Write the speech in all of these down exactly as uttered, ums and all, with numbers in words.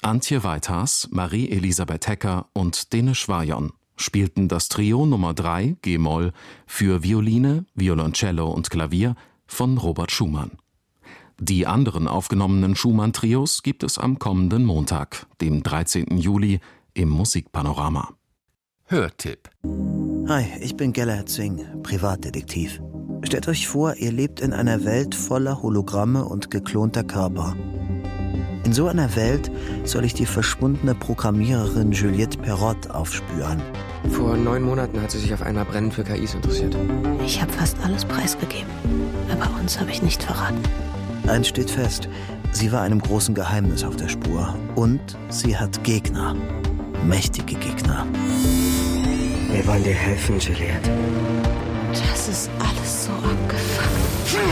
Antje Weithas, Marie-Elisabeth Hecker und Dene Schwajon spielten das Trio Nummer drei G-Moll für Violine, Violoncello und Klavier von Robert Schumann. Die anderen aufgenommenen Schumann-Trios gibt es am kommenden Montag, dem dreizehnten Juli, im Musikpanorama. Hörtipp. Hi, ich bin Gellert Singh, Privatdetektiv. Stellt euch vor, ihr lebt in einer Welt voller Hologramme und geklonter Körper. In so einer Welt soll ich die verschwundene Programmiererin Juliette Perrott aufspüren. Vor neun Monaten hat sie sich auf einmal brennend für K Is interessiert. Ich habe fast alles preisgegeben, aber uns habe ich nicht verraten. Eins steht fest, sie war einem großen Geheimnis auf der Spur. Und sie hat Gegner. Mächtige Gegner. Wir wollen dir helfen, Juliette. Das ist alles so abgefuckt.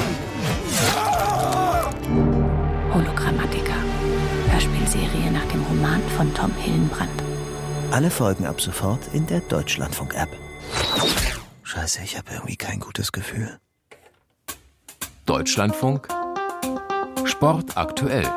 Hologrammatika. Hörspielserie nach dem Roman von Tom Hillenbrand. Alle Folgen ab sofort in der Deutschlandfunk-App. Scheiße, ich habe irgendwie kein gutes Gefühl. Deutschlandfunk Sport aktuell.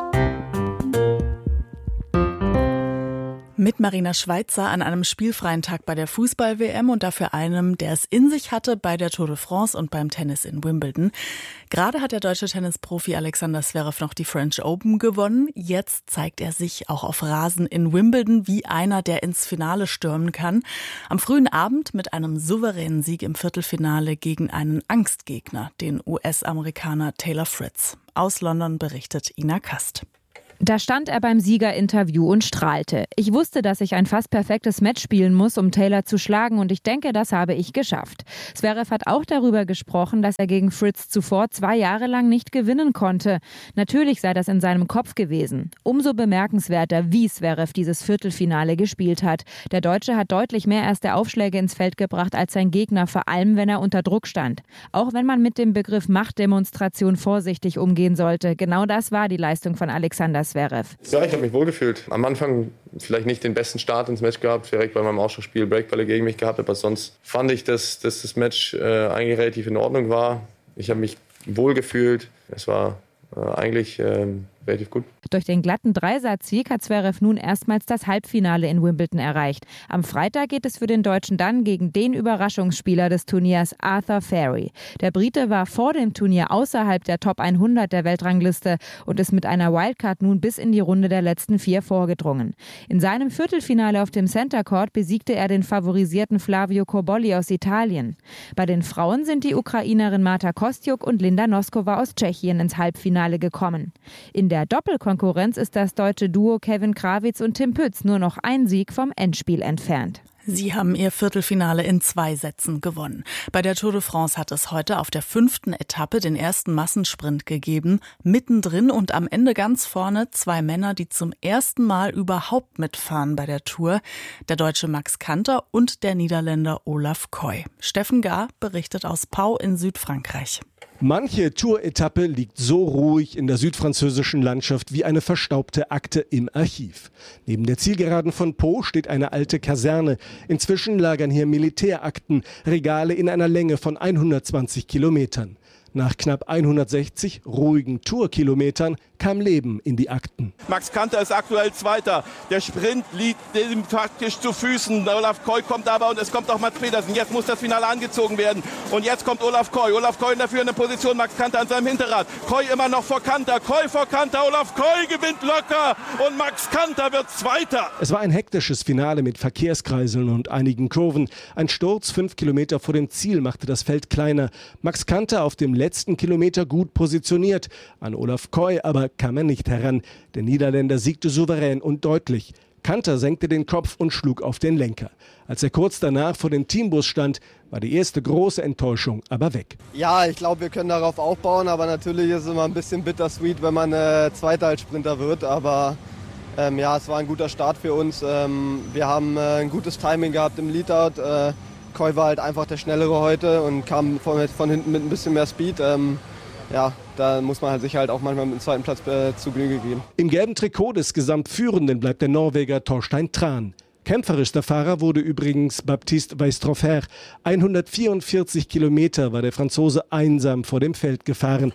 Mit Marina Schweizer an einem spielfreien Tag bei der Fußball-W M und dafür einem, der es in sich hatte bei der Tour de France und beim Tennis in Wimbledon. Gerade hat der deutsche Tennisprofi Alexander Zverev noch die French Open gewonnen. Jetzt zeigt er sich auch auf Rasen in Wimbledon wie einer, der ins Finale stürmen kann. Am frühen Abend mit einem souveränen Sieg im Viertelfinale gegen einen Angstgegner, den U S-Amerikaner Taylor Fritz. Aus London berichtet Ina Kast. Da stand er beim Siegerinterview und strahlte. Ich wusste, dass ich ein fast perfektes Match spielen muss, um Taylor zu schlagen, und ich denke, das habe ich geschafft. Zverev hat auch darüber gesprochen, dass er gegen Fritz zuvor zwei Jahre lang nicht gewinnen konnte. Natürlich sei das in seinem Kopf gewesen. Umso bemerkenswerter, wie Zverev dieses Viertelfinale gespielt hat. Der Deutsche hat deutlich mehr erste Aufschläge ins Feld gebracht als sein Gegner, vor allem wenn er unter Druck stand. Auch wenn man mit dem Begriff Machtdemonstration vorsichtig umgehen sollte. Genau das war die Leistung von Alexander Zverev. Ja, ich habe mich wohlgefühlt. Am Anfang vielleicht nicht den besten Start ins Match gehabt, direkt bei meinem Ausschlussspiel Breakbälle gegen mich gehabt, aber sonst fand ich, dass, dass das Match äh, eigentlich relativ in Ordnung war. Ich habe mich wohlgefühlt. Es war äh, eigentlich äh, relativ gut. Durch den glatten Dreisatzsieg hat Zverev nun erstmals das Halbfinale in Wimbledon erreicht. Am Freitag geht es für den Deutschen dann gegen den Überraschungsspieler des Turniers, Arthur Feri. Der Brite war vor dem Turnier außerhalb der Top hundert der Weltrangliste und ist mit einer Wildcard nun bis in die Runde der letzten vier vorgedrungen. In seinem Viertelfinale auf dem Center Court besiegte er den favorisierten Flavio Cobolli aus Italien. Bei den Frauen sind die Ukrainerin Marta Kostyuk und Linda Noskova aus Tschechien ins Halbfinale gekommen. In der Doppelkonkurrenz ist das deutsche Duo Kevin Krawitz und Tim Pütz nur noch ein Sieg vom Endspiel entfernt. Sie haben ihr Viertelfinale in zwei Sätzen gewonnen. Bei der Tour de France hat es heute auf der fünften Etappe den ersten Massensprint gegeben. Mittendrin und am Ende ganz vorne zwei Männer, die zum ersten Mal überhaupt mitfahren bei der Tour. Der Deutsche Max Kanter und der Niederländer Olaf Koy. Steffen Gahr berichtet aus Pau in Südfrankreich. Manche Tour-Etappe liegt so ruhig in der südfranzösischen Landschaft wie eine verstaubte Akte im Archiv. Neben der Zielgeraden von Pau steht eine alte Kaserne. Inzwischen lagern hier Militärakten, Regale in einer Länge von hundertzwanzig Kilometern. Nach knapp hundertsechzig ruhigen Tourkilometern kam Leben in die Akten. Max Kanter ist aktuell Zweiter. Der Sprint liegt ihm faktisch zu Füßen. Olaf Koy kommt aber und es kommt auch Mats Pedersen. Jetzt muss das Finale angezogen werden. Und jetzt kommt Olaf Koy. Olaf Koy in der führenden Position. Max Kanter an seinem Hinterrad. Koy immer noch vor Kanter. Koy vor Kanter. Olaf Koy gewinnt locker. Und Max Kanter wird Zweiter. Es war ein hektisches Finale mit Verkehrskreiseln und einigen Kurven. Ein Sturz fünf Kilometer vor dem Ziel machte das Feld kleiner. Max Kanter auf dem letzten Kilometer gut positioniert. An Olaf Koy aber kam er nicht heran. Der Niederländer siegte souverän und deutlich. Kanter senkte den Kopf und schlug auf den Lenker. Als er kurz danach vor dem Teambus stand, war die erste große Enttäuschung aber weg. Ja, ich glaube, wir können darauf aufbauen, aber natürlich ist es immer ein bisschen bittersweet, wenn man äh, Zweiter als Sprinter wird. Aber ähm, ja, es war ein guter Start für uns. Ähm, wir haben äh, ein gutes Timing gehabt im Leadout. Äh, Koy war halt einfach der Schnellere heute und kam von, von hinten mit ein bisschen mehr Speed. Ähm, ja, da muss man sich halt auch manchmal mit dem zweiten Platz äh, zu Genüge geben. Im gelben Trikot des Gesamtführenden bleibt der Norweger Torstein Tran. Kämpferischster Fahrer wurde übrigens Baptiste Weistrofer. hundertvierundvierzig Kilometer war der Franzose einsam vor dem Feld gefahren.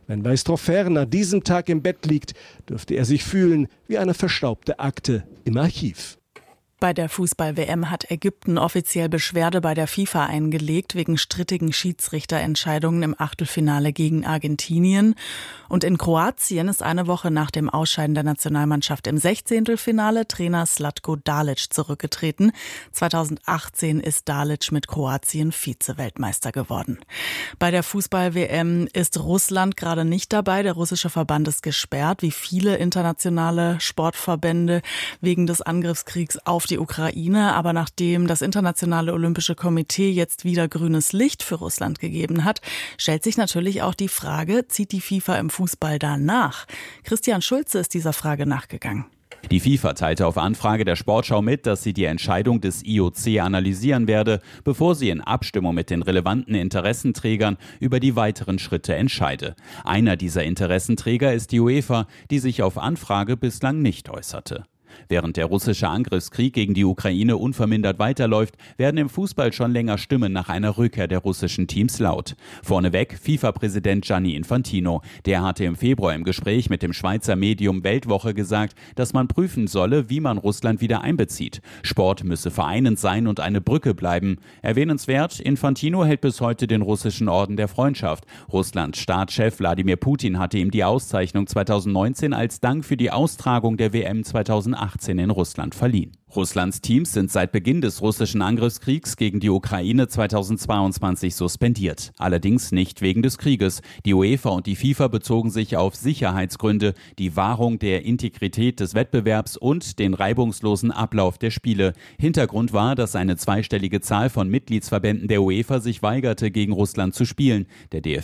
Wenn Weistrov-Fehren an diesem Tag im Bett liegt, dürfte er sich fühlen wie eine verstaubte Akte im Archiv. Bei der Fußball-W M hat Ägypten offiziell Beschwerde bei der FIFA eingelegt wegen strittigen Schiedsrichterentscheidungen im Achtelfinale gegen Argentinien. Und in Kroatien ist eine Woche nach dem Ausscheiden der Nationalmannschaft im Sechzehntelfinale Trainer Zlatko Dalic zurückgetreten. zweitausendachtzehn ist Dalic mit Kroatien Vize-Weltmeister geworden. Bei der Fußball-W M ist Russland gerade nicht dabei. Der russische Verband ist gesperrt, wie viele internationale Sportverbände, wegen des Angriffskriegs auf die Ukraine. Aber nachdem das Internationale Olympische Komitee jetzt wieder grünes Licht für Russland gegeben hat, stellt sich natürlich auch die Frage, zieht die FIFA im Fußball da nach? Christian Schulze ist dieser Frage nachgegangen. Die FIFA teilte auf Anfrage der Sportschau mit, dass sie die Entscheidung des I O C analysieren werde, bevor sie in Abstimmung mit den relevanten Interessenträgern über die weiteren Schritte entscheide. Einer dieser Interessenträger ist die UEFA, die sich auf Anfrage bislang nicht äußerte. Während der russische Angriffskrieg gegen die Ukraine unvermindert weiterläuft, werden im Fußball schon länger Stimmen nach einer Rückkehr der russischen Teams laut. Vorneweg FIFA-Präsident Gianni Infantino. Der hatte im Februar im Gespräch mit dem Schweizer Medium Weltwoche gesagt, dass man prüfen solle, wie man Russland wieder einbezieht. Sport müsse vereinend sein und eine Brücke bleiben. Erwähnenswert, Infantino hält bis heute den russischen Orden der Freundschaft. Russlands Staatschef Wladimir Putin hatte ihm die Auszeichnung zweitausendneunzehn als Dank für die Austragung der W M zweitausendachtzehn in Russland verliehen. Russlands Teams sind seit Beginn des russischen Angriffskriegs gegen die Ukraine zweitausendzweiundzwanzig suspendiert. Allerdings nicht wegen des Krieges. Die UEFA und die FIFA bezogen sich auf Sicherheitsgründe, die Wahrung der Integrität des Wettbewerbs und den reibungslosen Ablauf der Spiele. Hintergrund war, dass eine zweistellige Zahl von Mitgliedsverbänden der UEFA sich weigerte, gegen Russland zu spielen. Der D